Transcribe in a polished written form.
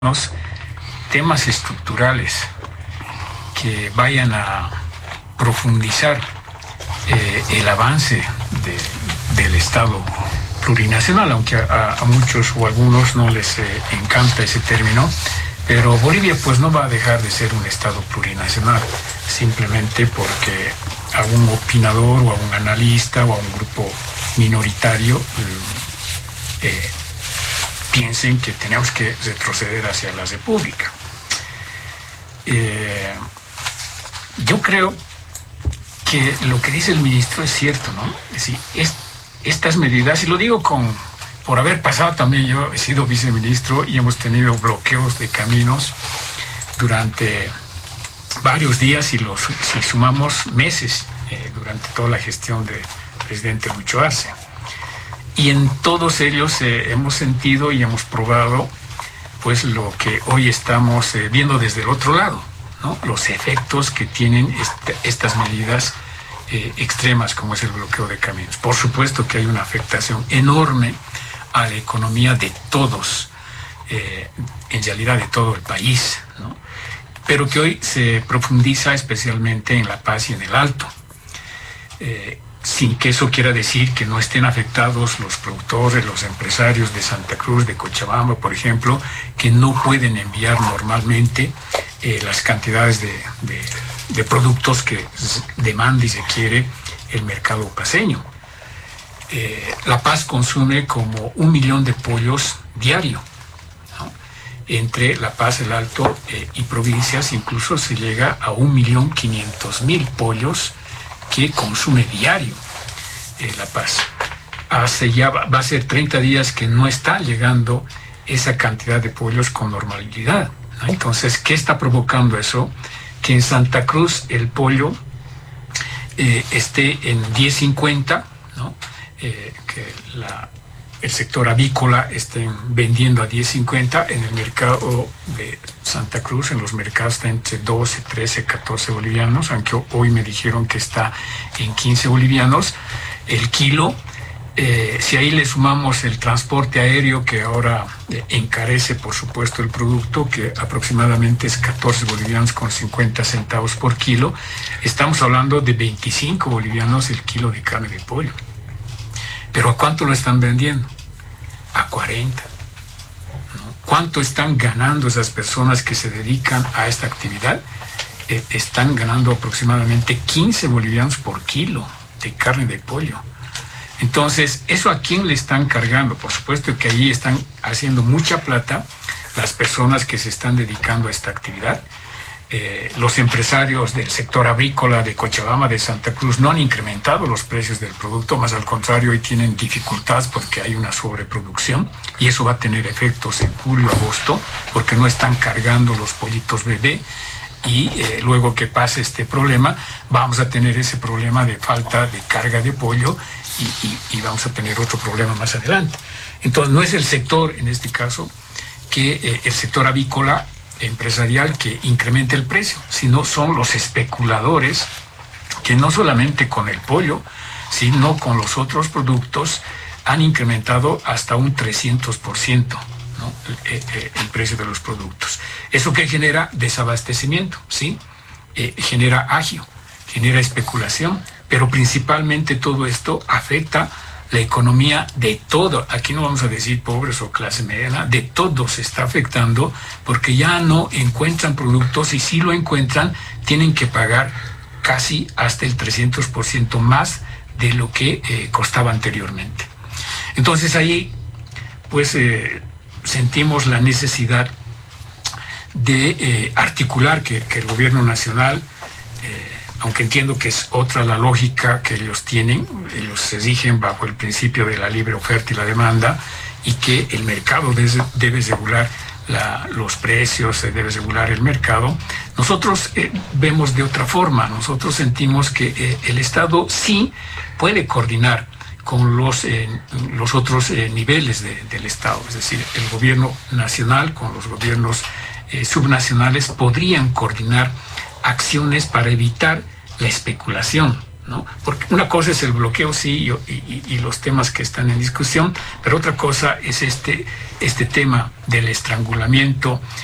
temas estructurales que vayan a profundizar el avance del Estado plurinacional, aunque a muchos o algunos no les encanta ese término, pero Bolivia pues no va a dejar de ser un Estado plurinacional simplemente porque a un opinador o a un analista o a un grupo minoritario piensen que tenemos que retroceder hacia la república. Yo creo que lo que dice el ministro es cierto, ¿no? Es decir, estas medidas, y lo digo por haber pasado también, yo he sido viceministro y hemos tenido bloqueos de caminos durante varios días si sumamos meses durante toda la gestión del presidente Lucho Arce. Y en todos ellos hemos sentido y hemos probado pues lo que hoy estamos viendo desde el otro lado, ¿no? Los efectos que tienen estas medidas extremas como es el bloqueo de caminos. Por supuesto que hay una afectación enorme a la economía de todos, en realidad de todo el país, ¿no? Pero que hoy se profundiza especialmente en La Paz y en el Alto. Sin que eso quiera decir que no estén afectados los productores, los empresarios de Santa Cruz, de Cochabamba, por ejemplo, que no pueden enviar normalmente las cantidades de productos que demanda y se quiere el mercado paceño. La Paz consume como 1 millón de pollos diario, ¿no? Entre La Paz, el Alto y provincias incluso se llega a 1.500.000 pollos que consume diario La Paz. Hace ya va a ser 30 días que no está llegando esa cantidad de pollos con normalidad, ¿no? Entonces, ¿qué está provocando eso? Que en Santa Cruz el pollo esté en 10.50, ¿no? Que el sector avícola esté vendiendo a 10.50, en el mercado de Santa Cruz, en los mercados está entre 12, 13, 14 bolivianos, aunque hoy me dijeron que está en 15 bolivianos el kilo. Si ahí le sumamos el transporte aéreo que ahora encarece por supuesto el producto, que aproximadamente es 14 bolivianos con 50 centavos por kilo, estamos hablando de 25 bolivianos el kilo de carne de pollo. ¿Pero a cuánto lo están vendiendo? A 40. ¿No? ¿Cuánto están ganando esas personas que se dedican a esta actividad? Están ganando aproximadamente 15 bolivianos por kilo de carne de pollo. Entonces, ¿eso a quién le están cargando? Por supuesto que allí están haciendo mucha plata las personas que se están dedicando a esta actividad. Los empresarios del sector avícola de Cochabamba, de Santa Cruz, no han incrementado los precios del producto, más al contrario, hoy tienen dificultades porque hay una sobreproducción y eso va a tener efectos en julio, agosto, porque no están cargando los pollitos bebé y luego que pase este problema, vamos a tener ese problema de falta de carga de pollo y vamos a tener otro problema más adelante. Entonces, no es el sector, en este caso, que el sector avícola empresarial que incremente el precio, sino son los especuladores que no solamente con el pollo, sino con los otros productos han incrementado hasta un 300%, ¿no? El precio de los productos. ¿Eso qué genera? Desabastecimiento, ¿sí? Genera agio, genera especulación, pero principalmente todo esto afecta la economía de todo. Aquí no vamos a decir pobres o clase mediana, de todo se está afectando porque ya no encuentran productos y si lo encuentran tienen que pagar casi hasta el 300% más de lo que costaba anteriormente. Entonces ahí pues sentimos la necesidad de articular que el gobierno nacional, aunque entiendo que es otra la lógica que ellos tienen, ellos se rigen bajo el principio de la libre oferta y la demanda, y que el mercado debe regular los precios, debe regular el mercado. Nosotros vemos de otra forma, nosotros sentimos que el Estado sí puede coordinar con los otros niveles del Estado, es decir, el gobierno nacional con los gobiernos subnacionales podrían coordinar acciones para evitar la especulación, ¿no? Porque una cosa es el bloqueo, sí, y los temas que están en discusión, pero otra cosa es este tema del estrangulamiento